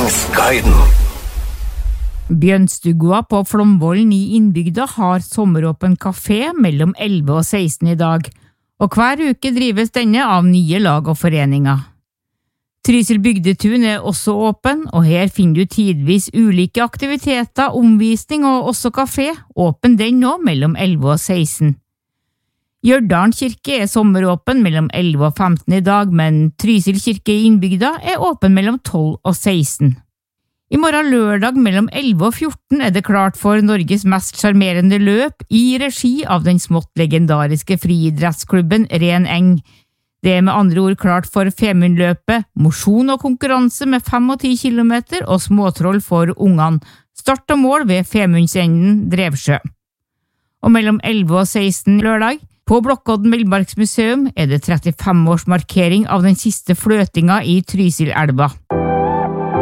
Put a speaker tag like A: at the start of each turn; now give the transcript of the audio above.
A: Redningsguiden.
B: Bjørnstugua på Flomvollen i innbygda har sommeråpen kafé mellom 11 og 16 i dag, og hver uke drives denne av nye lag og foreninger. Trysil bygdetun er også åpen, og her finner du tidvis ulike aktiviteter, omvisning og også kafé, åpen den nå mellom 11 og 16. Gjørdalen kirke er sommeråpen mellom 11 og 15 i dag, men Trysil kirke i innbygda er åpen mellom 12 og 16. I morgen lørdag mellom 11 og 14 er det klart for Norges mest sjarmerende løp i regi av den smått legendariske friidrettsklubben Ren Eng. Det er med andre ord klart for Femundløpet, mosjon og konkurranse med 5 og 10 kilometer og småtroll for ungene. Start og mål ved Femundsenden, Drevsjø. Og mellom 11 og 16 lørdag, på Blokkodden Villmarksmuseum, er det 35-årsmarkering av den siste fløtinga i Trysilelva.